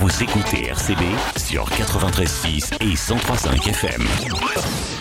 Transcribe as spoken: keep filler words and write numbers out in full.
Vous écoutez R C B sur quatre-vingt-treize virgule six et cent trois virgule cinq F M.